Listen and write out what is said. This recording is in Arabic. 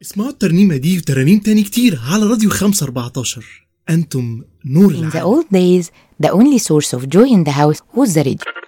اسمعوا الترنيمة دي وترانيم تاني كتير على راديو 514. أنتم نور In the العالم. old days, the only source of joy in the house was the radio.